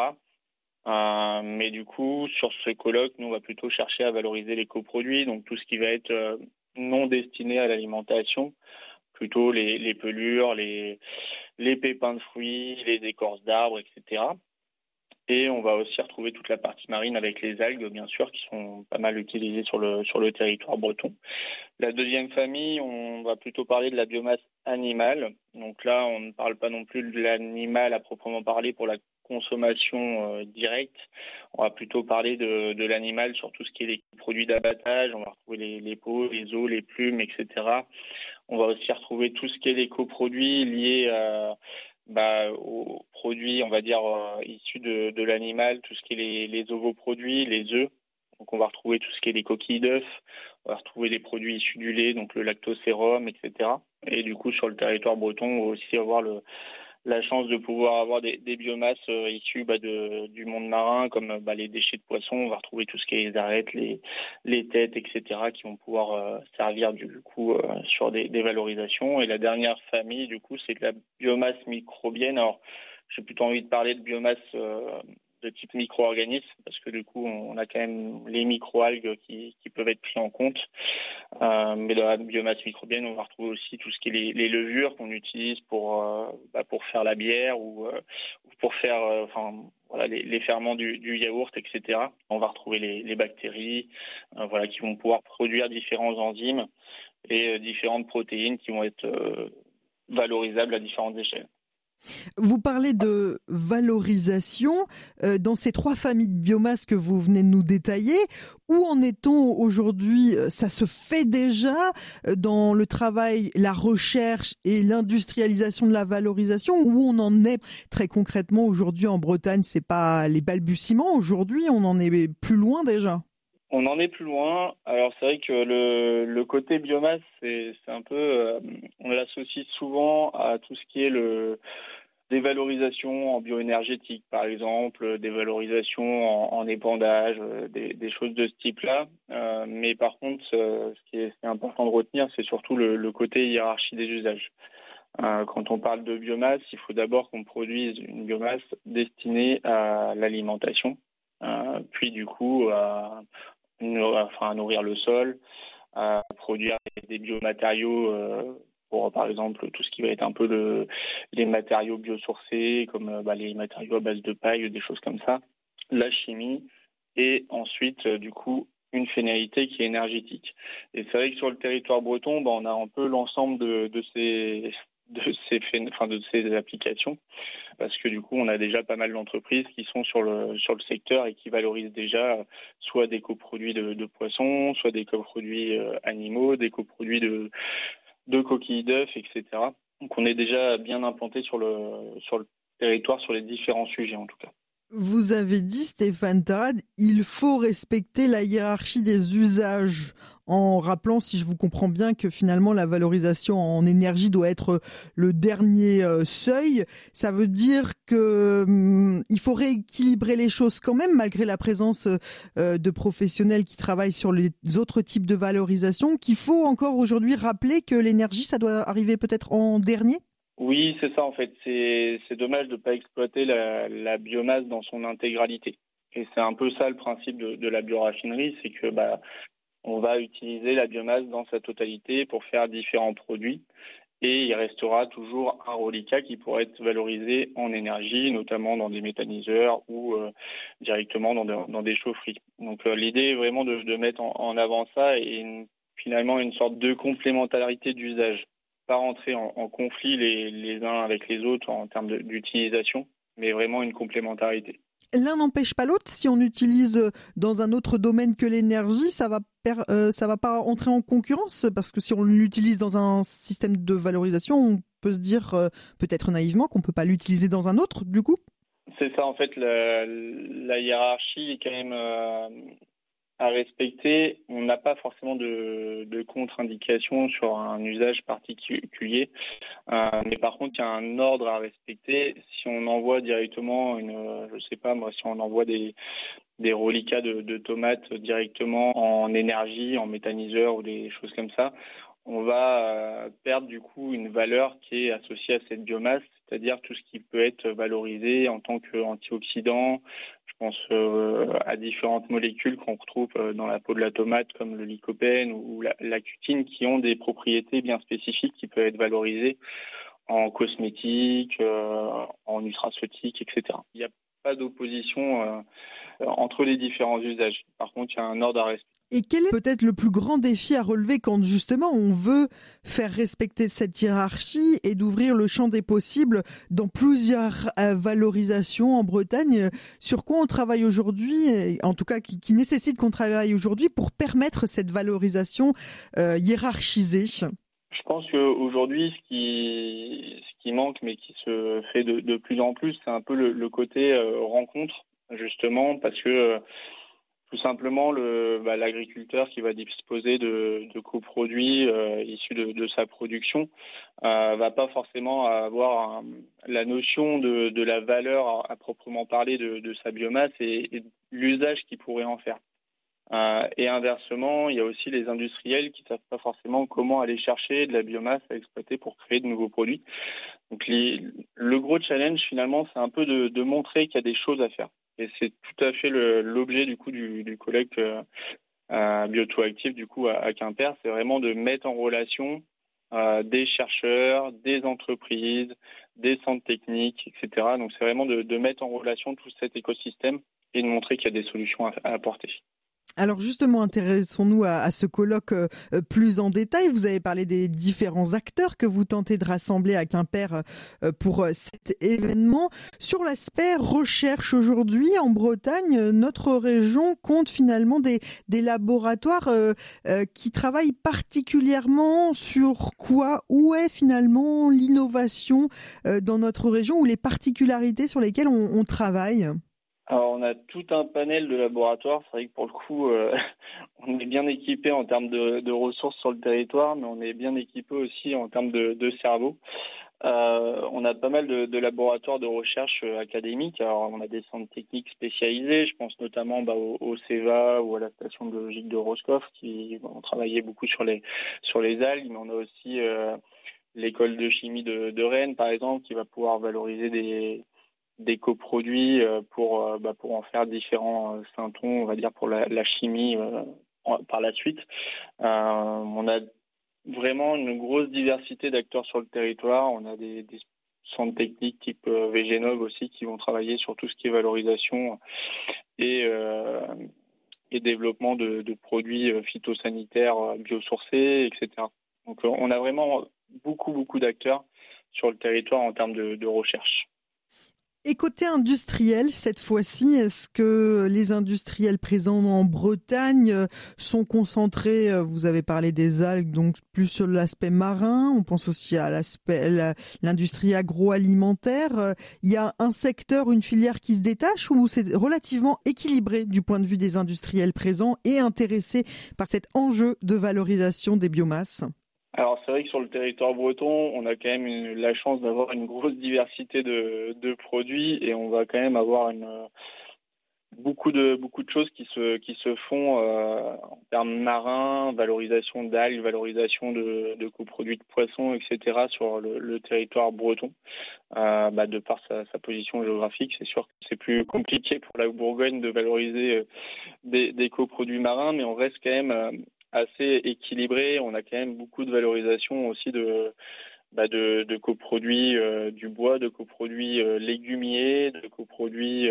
Mais du coup, sur ce colloque, nous, on va plutôt chercher à valoriser les coproduits, donc tout ce qui va être non destiné à l'alimentation, plutôt les pelures, les pépins de fruits, les écorces d'arbres, etc. Et on va aussi retrouver toute la partie marine avec les algues, bien sûr, qui sont pas mal utilisées sur le territoire breton. La deuxième famille, on va plutôt parler de la biomasse animale. Donc là, on ne parle pas non plus de l'animal à proprement parler pour la consommation directe. On va plutôt parler de l'animal sur tout ce qui est les produits d'abattage. On va retrouver les peaux, les os, les plumes, etc. On va aussi retrouver tout ce qui est les coproduits liés aux produits, on va dire, issus de l'animal, tout ce qui est les ovoproduits, les œufs. Donc on va retrouver tout ce qui est les coquilles d'œufs, on va retrouver les produits issus du lait, donc le lactosérum, etc. Et du coup, sur le territoire breton, on va aussi avoir la chance de pouvoir avoir des biomasses issues du monde marin, comme les déchets de poissons. On va retrouver tout ce qui est les arêtes, les têtes, etc., qui vont pouvoir servir du coup sur des valorisations. Et la dernière famille, du coup, c'est de la biomasse microbienne. Alors, j'ai plutôt envie de parler de biomasse de type micro-organisme, parce que du coup, on a quand même les micro-algues qui peuvent être pris en compte. Mais dans la biomasse microbienne, on va retrouver aussi tout ce qui est les levures qu'on utilise pour faire la bière ou pour faire les ferments du yaourt, etc. On va retrouver les bactéries qui vont pouvoir produire différents enzymes et différentes protéines qui vont être valorisables à différentes échelles. Vous parlez de valorisation dans ces 3 familles de biomasse que vous venez de nous détailler. Où en est-on aujourd'hui? Ça se fait déjà dans le travail, la recherche et l'industrialisation de la valorisation? Où on en est très concrètement aujourd'hui en Bretagne? C'est pas les balbutiements aujourd'hui, on en est plus loin déjà. On en est plus loin. Alors c'est vrai que le côté biomasse, c'est un peu, on l'associe souvent à tout ce qui est des valorisations en bioénergétique, par exemple, des valorisations en épandage, des choses de ce type-là. Mais par contre, ce qui est important de retenir, c'est surtout le côté hiérarchie des usages. Quand on parle de biomasse, il faut d'abord qu'on produise une biomasse destinée à l'alimentation, puis du coup à nourrir le sol, à produire des biomatériaux pour, par exemple, tout ce qui va être un peu les matériaux biosourcés, comme les matériaux à base de paille, des choses comme ça, la chimie, et ensuite, du coup, une finalité qui est énergétique. Et c'est vrai que sur le territoire breton, on a un peu l'ensemble de ces applications, parce que du coup on a déjà pas mal d'entreprises qui sont sur le secteur et qui valorisent déjà soit des coproduits de poissons, soit des coproduits animaux, des coproduits de coquilles d'œufs, etc. Donc on est déjà bien implanté sur le territoire sur les différents sujets en tout cas. Vous avez dit, Stéphane Tarade, il faut respecter la hiérarchie des usages, en rappelant, si je vous comprends bien, que finalement la valorisation en énergie doit être le dernier seuil. Ça veut dire que il faut rééquilibrer les choses quand même, malgré la présence de professionnels qui travaillent sur les autres types de valorisation, qu'il faut encore aujourd'hui rappeler que l'énergie, ça doit arriver peut-être en dernier? Oui, c'est ça en fait. C'est dommage de ne pas exploiter la biomasse dans son intégralité. Et c'est un peu ça le principe de la bioraffinerie, c'est que on va utiliser la biomasse dans sa totalité pour faire différents produits. Et il restera toujours un reliquat qui pourrait être valorisé en énergie, notamment dans des méthaniseurs ou directement dans des chaufferies. Donc l'idée est vraiment de mettre en avant ça et finalement une sorte de complémentarité d'usage. Pas rentrer en conflit les uns avec les autres en termes d'utilisation, mais vraiment une complémentarité. L'un n'empêche pas l'autre. Si on utilise dans un autre domaine que l'énergie, ça va pas entrer en concurrence, parce que si on l'utilise dans un système de valorisation, on peut se dire peut-être naïvement qu'on peut pas l'utiliser dans un autre, du coup. C'est ça en fait, la hiérarchie est quand même à respecter. On n'a pas forcément de contre-indication sur un usage particulier, mais par contre il y a un ordre à respecter. Si on envoie directement si on envoie des reliquats de tomates directement en énergie, en méthaniseur ou des choses comme ça, on va perdre du coup une valeur qui est associée à cette biomasse, c'est-à-dire tout ce qui peut être valorisé en tant qu'antioxydant. Je pense à différentes molécules qu'on retrouve dans la peau de la tomate, comme le lycopène ou la cutine, qui ont des propriétés bien spécifiques qui peuvent être valorisées en cosmétique, en nutraceutique, etc. Il n'y a pas d'opposition entre les différents usages. Par contre, il y a un ordre à respecter. Et quel est peut-être le plus grand défi à relever quand justement on veut faire respecter cette hiérarchie et d'ouvrir le champ des possibles dans plusieurs valorisations en Bretagne? Sur quoi on travaille aujourd'hui, en tout cas qui nécessite qu'on travaille aujourd'hui pour permettre cette valorisation hiérarchisée? Je pense qu'aujourd'hui, ce qui manque, mais qui se fait de plus en plus, c'est un peu le côté rencontre, justement, parce que tout simplement, l'agriculteur qui va disposer de coproduits issus de sa production va pas forcément avoir la notion de la valeur à proprement parler de sa biomasse et l'usage qu'il pourrait en faire. Et inversement, il y a aussi les industriels qui ne savent pas forcément comment aller chercher de la biomasse à exploiter pour créer de nouveaux produits. Donc le gros challenge finalement, c'est un peu de montrer qu'il y a des choses à faire. Et c'est tout à fait l'objet du coup du collecte Bio2Active du coup à Quimper, c'est vraiment de mettre en relation des chercheurs, des entreprises, des centres techniques, etc. Donc c'est vraiment de mettre en relation tout cet écosystème et de montrer qu'il y a des solutions à apporter. Alors justement, intéressons-nous à ce colloque plus en détail. Vous avez parlé des différents acteurs que vous tentez de rassembler à Quimper pour cet événement. Sur l'aspect recherche aujourd'hui, en Bretagne, notre région compte finalement des laboratoires qui travaillent particulièrement sur quoi? Où est finalement l'innovation dans notre région ou les particularités sur lesquelles on travaille? Alors, on a tout un panel de laboratoires. C'est vrai que pour le coup, on est bien équipé en termes de ressources sur le territoire, mais on est bien équipé aussi en termes de cerveau. On a pas mal de laboratoires de recherche académiques. Alors, on a des centres techniques spécialisés. Je pense notamment au CEVA ou à la station biologique de Roscoff qui ont travaillé beaucoup sur les algues, mais on a aussi l'école de chimie de Rennes, par exemple, qui va pouvoir valoriser des coproduits pour en faire différents syntons, on va dire, pour la chimie par la suite. On a vraiment une grosse diversité d'acteurs sur le territoire. On a des centres techniques type VGNOV aussi qui vont travailler sur tout ce qui est valorisation et développement de produits phytosanitaires biosourcés, etc. Donc on a vraiment beaucoup d'acteurs sur le territoire en termes de recherche. Et côté industriel, cette fois-ci, est-ce que les industriels présents en Bretagne sont concentrés, vous avez parlé des algues, donc plus sur l'aspect marin, on pense aussi à l'industrie agroalimentaire. Il y a un secteur, une filière qui se détache ou c'est relativement équilibré du point de vue des industriels présents et intéressés par cet enjeu de valorisation des biomasses? Alors c'est vrai que sur le territoire breton, on a quand même la chance d'avoir une grosse diversité de produits et on va quand même avoir beaucoup de choses qui se font en termes marins, valorisation d'algues, valorisation de coproduits de poissons, etc. sur le territoire breton. De par sa position géographique, c'est sûr que c'est plus compliqué pour la Bourgogne de valoriser des coproduits marins, mais on reste quand même assez équilibré. On a quand même beaucoup de valorisation aussi de coproduits du bois, de coproduits légumiers, de coproduits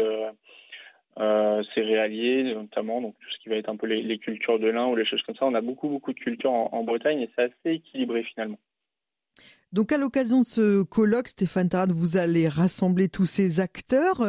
céréaliers notamment, donc tout ce qui va être un peu les cultures de lin ou les choses comme ça. On a beaucoup de cultures en Bretagne et c'est assez équilibré finalement. Donc à l'occasion de ce colloque, Stéphane Tarade, vous allez rassembler tous ces acteurs.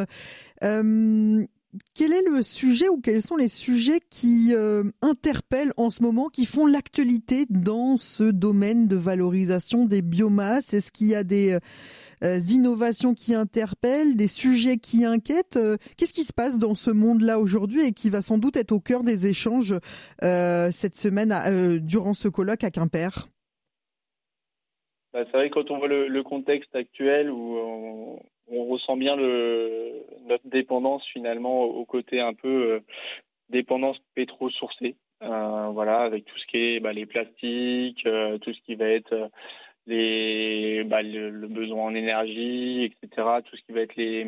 Quel est le sujet ou quels sont les sujets qui interpellent en ce moment, qui font l'actualité dans ce domaine de valorisation des biomasses? Est-ce qu'il y a des innovations qui interpellent, des sujets qui inquiètent? Qu'est-ce qui se passe dans ce monde-là aujourd'hui et qui va sans doute être au cœur des échanges cette semaine durant ce colloque à Quimper? C'est vrai que quand on voit le contexte actuel où on ressent bien notre dépendance finalement au côté un peu dépendance pétro-sourcée, avec tout ce qui est les plastiques, tout ce qui va être le besoin en énergie, etc. Tout ce qui va être les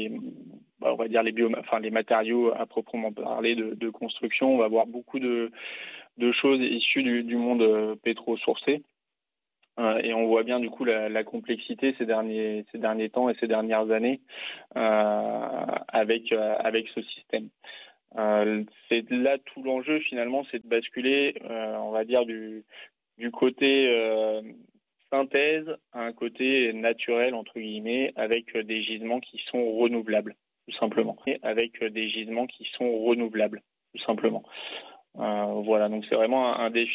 matériaux à proprement parler de construction. On va avoir beaucoup de choses issues du monde pétro-sourcé. Et on voit bien du coup la complexité ces derniers temps et ces dernières années avec ce système. C'est là tout l'enjeu finalement, c'est de basculer, on va dire du côté synthèse à un côté naturel entre guillemets, avec des gisements qui sont renouvelables tout simplement. Donc c'est vraiment un défi.